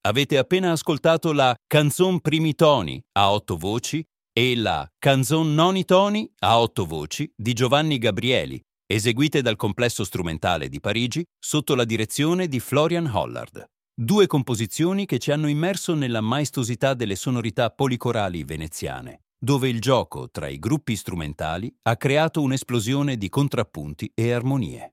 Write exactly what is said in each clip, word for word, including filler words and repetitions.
Avete appena ascoltato la Canzon primi toni a otto voci e la Canzon noni toni a otto voci di Giovanni Gabrieli, eseguite dal Complesso Strumentale di Parigi sotto la direzione di Florian Hollard. Due composizioni che ci hanno immerso nella maestosità delle sonorità policorali veneziane, dove il gioco tra i gruppi strumentali ha creato un'esplosione di contrappunti e armonie.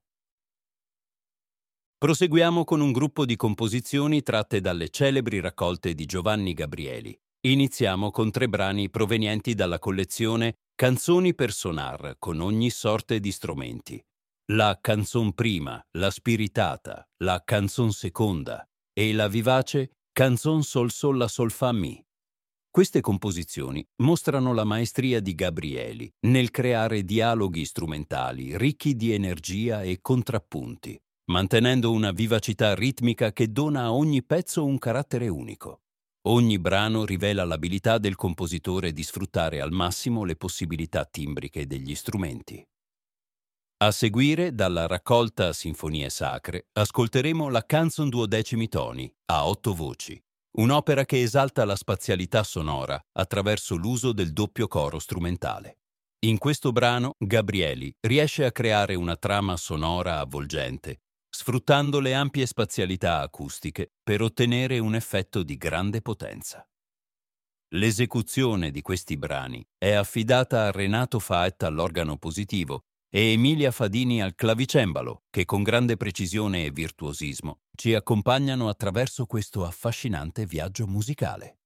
Proseguiamo con un gruppo di composizioni tratte dalle celebri raccolte di Giovanni Gabrieli. Iniziamo con tre brani provenienti dalla collezione Canzoni per sonar con ogni sorte di strumenti. La canzon prima, la spiritata, la canzon seconda e la vivace Canzon sol sol la sol fa mi. Queste composizioni mostrano la maestria di Gabrieli nel creare dialoghi strumentali ricchi di energia e contrappunti, mantenendo una vivacità ritmica che dona a ogni pezzo un carattere unico. Ogni brano rivela l'abilità del compositore di sfruttare al massimo le possibilità timbriche degli strumenti. A seguire, dalla raccolta Sinfonie Sacre, ascolteremo la Canzon duodecimi toni, a otto voci, un'opera che esalta la spazialità sonora attraverso l'uso del doppio coro strumentale. In questo brano, Gabrieli riesce a creare una trama sonora avvolgente, sfruttando le ampie spazialità acustiche per ottenere un effetto di grande potenza. L'esecuzione di questi brani è affidata a Renato Faetta all'organo positivo e Emilia Fadini al clavicembalo, che con grande precisione e virtuosismo ci accompagnano attraverso questo affascinante viaggio musicale.